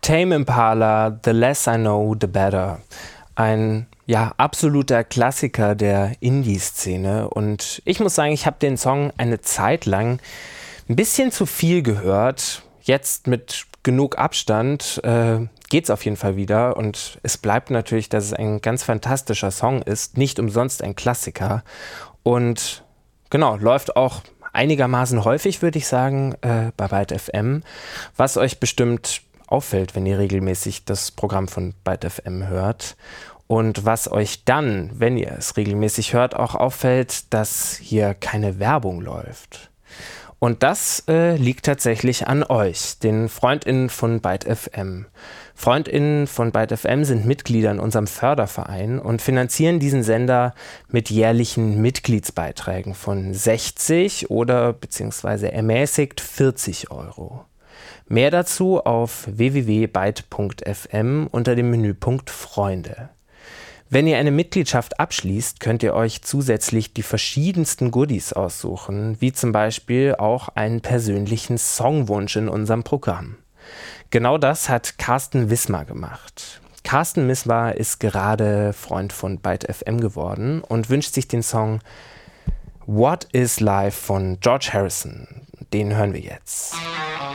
Tame Impala, The Less I Know, The Better. Ein absoluter Klassiker der Indie-Szene. Und ich muss sagen, ich habe den Song eine Zeit lang ein bisschen zu viel gehört. Jetzt mit genug Abstand geht's auf jeden Fall wieder. Und es bleibt natürlich, dass es ein ganz fantastischer Song ist. Nicht umsonst ein Klassiker. Und genau, läuft auch einigermaßen häufig, würde ich sagen, bei Byte FM. Was euch bestimmt auffällt, wenn ihr regelmäßig das Programm von Byte FM hört. Und was euch dann, wenn ihr es regelmäßig hört, auch auffällt, dass hier keine Werbung läuft. Und das liegt tatsächlich an euch, den FreundInnen von Byte FM. FreundInnen von Byte FM sind Mitglieder in unserem Förderverein und finanzieren diesen Sender mit jährlichen Mitgliedsbeiträgen von 60 oder beziehungsweise ermäßigt 40 Euro. Mehr dazu auf www.byte.fm unter dem Menüpunkt Freunde. Wenn ihr eine Mitgliedschaft abschließt, könnt ihr euch zusätzlich die verschiedensten Goodies aussuchen, wie zum Beispiel auch einen persönlichen Songwunsch in unserem Programm. Genau das hat Carsten Wismar gemacht. Carsten Wismar ist gerade Freund von Byte FM geworden und wünscht sich den Song What is Life von George Harrison. Den hören wir jetzt.